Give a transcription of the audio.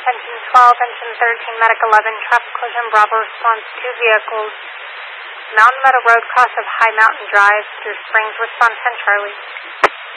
engine 12, engine 13, medic 11, traffic collision, Bravo response, 2 vehicles, Mountain Meadow Road, cross of High Mountain Drive through Springs, respond 10 Charlie.